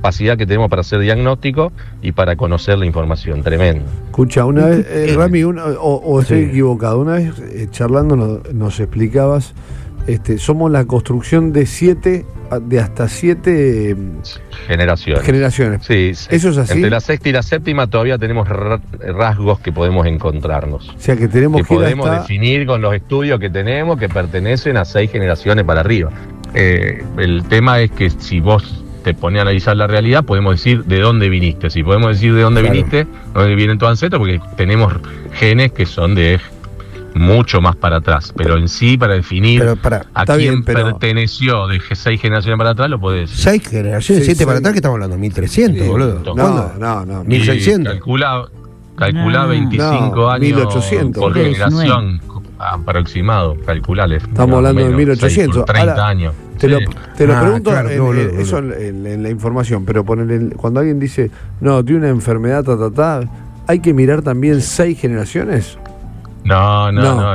capacidad que tenemos para hacer diagnóstico y para conocer la información. Tremendo. Escucha, una vez, Rami, estoy equivocado, una vez charlando nos explicabas, somos la construcción de hasta siete generaciones. Sí, ¿eso es así? Entre la sexta y la séptima todavía tenemos rasgos que podemos encontrarnos. O sea, que tenemos que podemos definir con los estudios que tenemos que pertenecen a 6 generaciones para arriba. El tema es que si vos te pones a analizar la realidad, podemos decir de dónde viniste. Si podemos decir de dónde viniste, dónde vienen tus ancestros, porque tenemos genes que son de mucho más para atrás, pero en sí, para definir a quién perteneció de 6 generaciones para atrás, lo podés decir. 6 generaciones, 7 para atrás, que estamos hablando, 1300, boludo. No, 1600. Calcula 25 años 1800. por generación, aproximado, calculale. Estamos hablando de 1800. 30 años. Te lo pregunto, eso en la información, pero cuando alguien dice, no, tiene una enfermedad, ¿hay que mirar también 6 generaciones? No.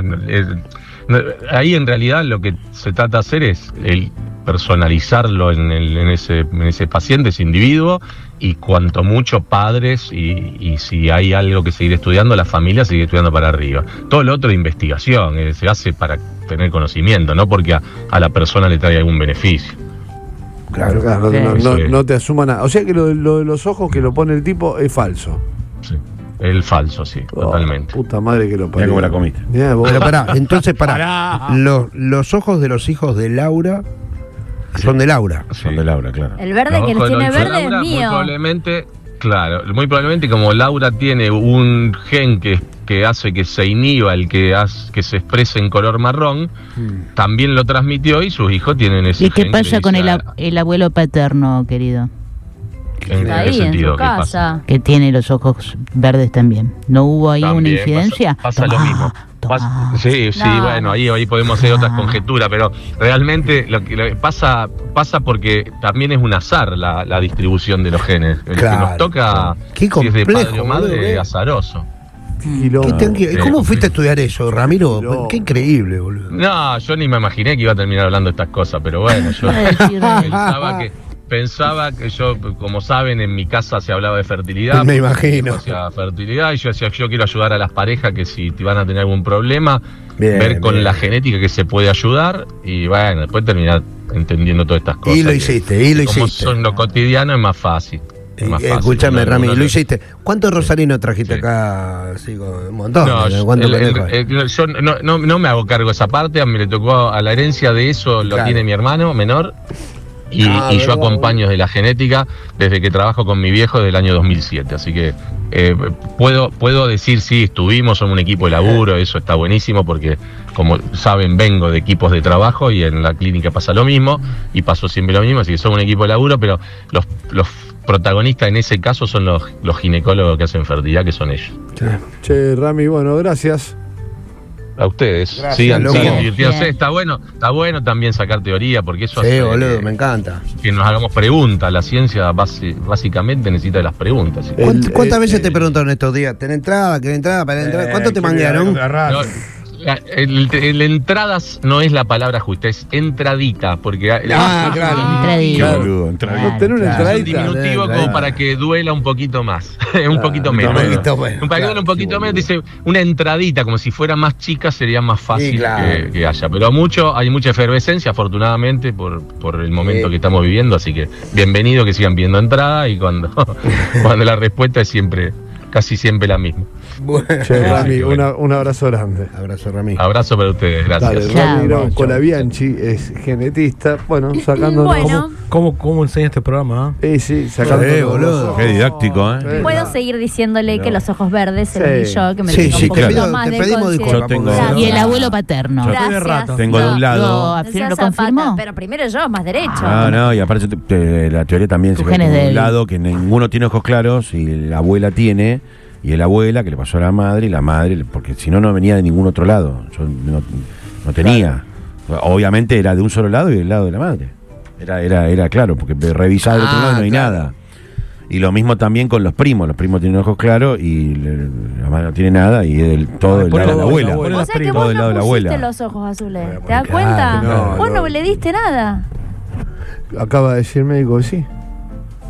Ahí en realidad lo que se trata de hacer es el personalizarlo en ese paciente, ese individuo, y cuanto mucho padres y si hay algo que seguir estudiando, la familia sigue estudiando para arriba. Todo lo otro de investigación, se hace para tener conocimiento, no porque a la persona le trae algún beneficio. Claro, no te asuman nada. O sea que lo de los ojos que lo pone el tipo es falso. Sí. El falso, sí, totalmente. Puta madre que lo parió. Mira cómo la comiste. Pero entonces los ojos de los hijos de Laura son de Laura. Sí. Son de Laura, claro. El verde que tiene verde es mío. Muy probablemente como Laura tiene un gen que hace que se inhiba que se exprese en color marrón, también lo transmitió y sus hijos tienen ese gen. ¿Y qué pasa con el abuelo paterno, querido? ¿En qué sentido? En su casa. Que tiene los ojos verdes también. ¿No hubo ahí una incidencia? Pasa lo mismo. Sí, bueno, ahí podemos hacer otras conjeturas, pero realmente lo que pasa porque también es un azar la distribución de los genes. El que nos toca, si es de padre o madre, es azaroso. ¿Cómo fuiste a estudiar eso, Ramiro? Qué increíble, boludo. No, yo ni me imaginé que iba a terminar hablando de estas cosas, pero bueno, yo pensaba que yo, como saben, en mi casa se hablaba de fertilidad. Me imagino. Hacía fertilidad y yo decía, yo quiero ayudar a las parejas que si te van a tener algún problema, ver con la genética que se puede ayudar y bueno, después terminar entendiendo todas estas cosas. Y lo hiciste. Como son lo cotidiano es más fácil. Escúchame, Rami, lo hiciste. ¿Cuántos rosarinos trajiste acá? Sí, un montón. Yo no me hago cargo de esa parte, a mí le tocó a la herencia de eso, lo tiene mi hermano menor. Y yo acompaño de la genética desde que trabajo con mi viejo desde el año 2007, así que puedo decir, sí, estuvimos en un equipo de laburo, eso está buenísimo porque, como saben, vengo de equipos de trabajo y en la clínica pasa lo mismo y pasó siempre lo mismo, así que somos un equipo de laburo, pero los protagonistas en ese caso son los ginecólogos que hacen fertilidad, que son ellos. Che, Rami, bueno, gracias. A ustedes, sigan divirtiéndose. Está bueno también sacar teoría, porque eso hace boludo, me encanta. Que nos hagamos preguntas. La ciencia básicamente necesita de las preguntas. ¿Cuántas veces te preguntaron estos días? ¿Tenés entrada? ¿Querés entrada? ¿Para entrar? ¿Cuánto te manguearon? El entradas no es la palabra justa, es entradita, porque Entradita. Tener una entradita. Es un diminutivo como para que duela un poquito más, un poquito menos. Para que duela un poquito menos, dice una entradita, como si fuera más chica sería más fácil que haya. Pero hay mucha efervescencia, afortunadamente, por el momento que estamos viviendo, así que bienvenido que sigan viendo entrada y cuando la respuesta es casi siempre la misma. Bueno, Rami, un abrazo grande. Abrazo, Rami. Abrazo para ustedes, gracias. Ramiro Colabianchi es genetista, sacando. ¿Cómo enseña este programa? Sí, sacando. Boludo. Qué didáctico, Puedo seguir diciendo que los ojos verdes se yo, que me tengo un poquito más de conciencia. Y el abuelo paterno. Gracias. Tengo de un lado. ¿Lo confirmó? Pero primero yo, más derecho. No, y aparte la teoría también se ve de un lado que ninguno tiene ojos claros y la abuela tiene. Y la abuela, que le pasó a la madre, y la madre, porque si no venía de ningún otro lado. Yo no tenía. Obviamente era de un solo lado y del lado de la madre. Era claro, porque revisar el otro lado no hay nada. Y lo mismo también con los primos. Los primos tienen ojos claros y la madre no tiene nada y es todo del lado de la abuela. O sea que vos no pusiste los ojos azules. ¿Te das cuenta? Vos no le diste nada. Acaba de decir el médico que sí.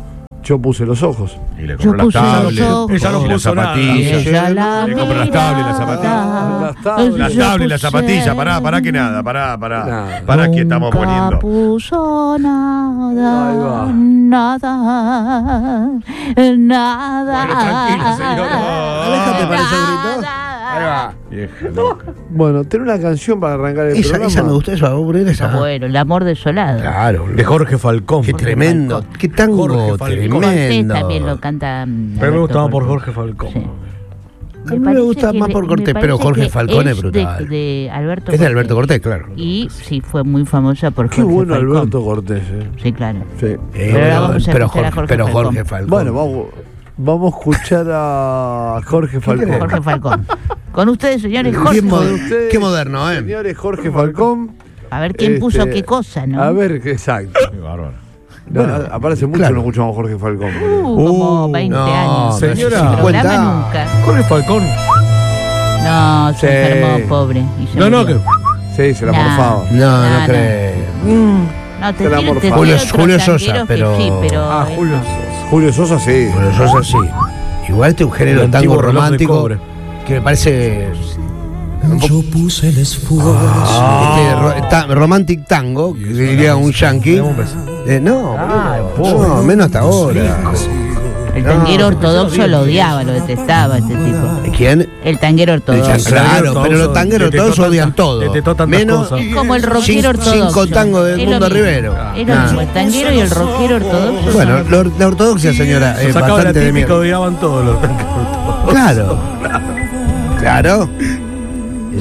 Yo puse los ojos. Y le compró las tablets. Ella no puso nada. Le compró las tablets y las zapatillas. Las tablets y las zapatillas. Pará que nada. Pará que estamos poniendo. No puso nada. Nada. Bueno, tranquila, señora. Aléjate para ese grito. Ahí va. Vieja loca. Bueno, tiene una canción para arrancar el programa. Esa me gustó, esa esa. Bueno, El amor desolado. Claro. De Jorge Falcón. Qué tremendo. Qué tango tremendo. Cortés también lo canta. Pero me gustaba por Jorge Falcón. Sí. A mí me gusta más por Cortés, pero Jorge Falcón es brutal. De Alberto Cortés. Es de Alberto Cortés, claro. Y sí, fue muy famosa por Qué Jorge bueno Falcón. Alberto Cortés, Sí, claro. Sí. Pero Jorge Falcón. Bueno, vamos a escuchar a Jorge Falcón. Jorge Falcón. Con ustedes, señores, Jorge. Qué moderno, ¿eh? Señores, Jorge Falcón. A ver quién puso qué cosa, ¿no? A ver, exacto. Qué bárbaro. Aparece mucho que no escuchamos a Jorge Falcón. Como 20 años. Señora, Nunca. Jorge Falcón. No, se enfermó, pobre. No, que. Sí, se la morfaba. No creo. No, te Julio Sosa, pero. Sí, pero. Julio Sosa, sí. Julio Sosa, sí. Igual un género tango romántico que me parece. Yo puse el esfuerzo. Romantic tango, que diría un yankee. No, menos hasta ahora. El tanguero ortodoxo lo odiaba, lo detestaba este tipo. ¿Quién? El tanguero ortodoxo. Claro, pero los tangueros ortodoxos odian todo. Menos como el rockero ortodoxo. 5 tangos del mundo Rivero. El tanguero y el rockero ortodoxo. Bueno, la ortodoxia, señora, es bastante de miedo. Odiaban todos los tangueros ortodoxos. Claro.